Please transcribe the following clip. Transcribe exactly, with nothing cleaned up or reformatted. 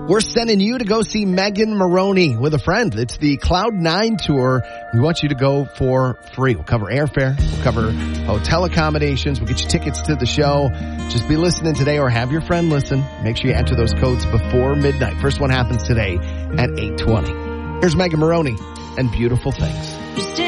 We're sending you to go see Megan Moroney with a friend. It's the Cloud Nine Tour. We want you to go for free. We'll cover airfare. We'll cover hotel accommodations. We'll get you tickets to the show. Just be listening today or have your friend listen. Make sure you enter those codes before midnight. First one happens today at eight twenty. Here's Megan Moroney and Beautiful Things.